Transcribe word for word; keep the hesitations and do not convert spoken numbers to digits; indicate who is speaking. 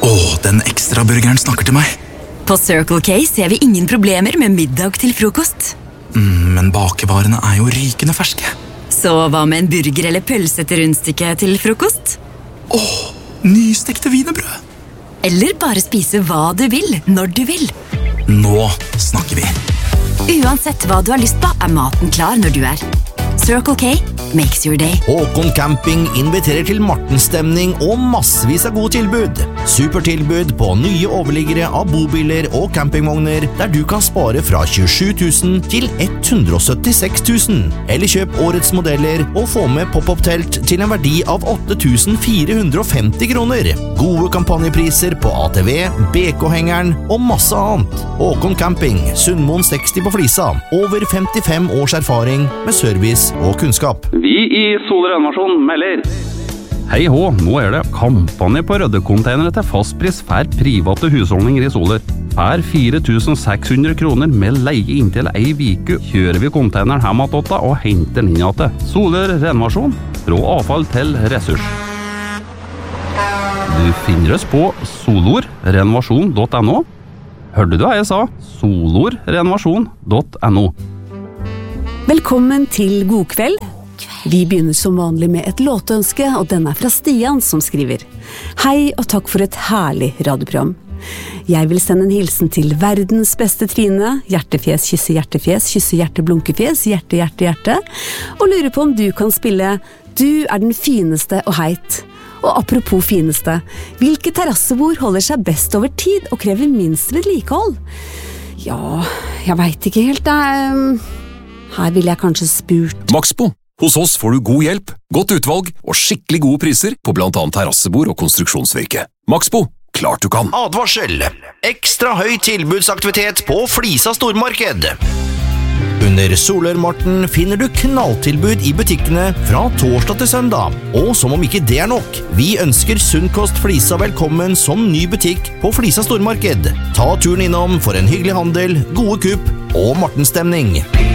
Speaker 1: Åh, den ekstra burgeren snakker til meg.
Speaker 2: På Circle K ser vi ingen problemer med middag til frokost.
Speaker 1: Mm, men bakevarene er jo rykende ferske.
Speaker 2: Så hva med en burger eller pølse til rundstykke til frokost?
Speaker 1: Åh, nystekte wienerbrød.
Speaker 2: Eller bare spise hva du vil, når du vil.
Speaker 1: Nå snakker vi.
Speaker 2: Uansett hva du har lyst på, er maten klar når du er. Circle K makes your day.
Speaker 3: Håkon Camping inviterer til Martenstemning og massevis av gode tilbud. Supertilbud på nye overliggere av bobiler og campingvogner, der du kan spare fra tjuesju tusen til ett hundre syttiseks tusen. Eller kjøp årets modeller og få med pop-up-telt til en verdi av åtte tusen fire hundre femti kroner. Gode kampanjepriser på A T V, B K-hengeren og masse annet. Håkon Camping, Sundmoen seksti på Flisa. Over femtifem års erfaring med service og kunnskap.
Speaker 4: Vi i Soler Renovasjon melder.
Speaker 5: Hei hå, nå er det kampanje på røddekonteinere til fastpris for private husholdninger i Soler. Per fire tusen seks hundre kroner med leie inntil ei viku kjører vi konteineren hjem at åtta og henter den inn igjen. Soler Renovasjon, fra avfall til ressurs. Du finner oss på solorrenovasjon punktum no. Hørte du hva jeg sa? solorrenovasjon punktum no.
Speaker 6: Velkommen til God kveld. Vi begynner som vanlig med et låtønske, og den er fra Stian som skriver. Hei og takk for et herlig radioprogram. Jeg vil sende en hilsen til verdens beste Trine, hjertefjes, kysse hjertefjes, kysse hjerte, blunkefjes, hjerte, hjerte, hjerte, og lurer på om du kan spille Du er den fineste og heit. Og apropos fineste, hvilke terrassebord holder seg best over tid og krever minst vedlikehold? Ja, jeg vet ikke helt, det. Her vil jeg kanskje spurt.
Speaker 7: Maxbo. Hos oss får du god hjelp, godt utvalg og skikkelig gode priser på blant annet terrassebord og konstruksjonsvirke. Maxbo. Klart du kan.
Speaker 3: Advarsel! Ekstra høy tilbudsaktivitet på Flisa stormarked. Under Solørmarten finner du knalltilbud i butikkene fra torsdag til søndag. Og som om ikke det er nok, vi ønsker Sunnkost Flisa velkommen som ny butikk på Flisa stormarked. Ta turen innom for en hyggelig handel, gode kupp og Martenstemning.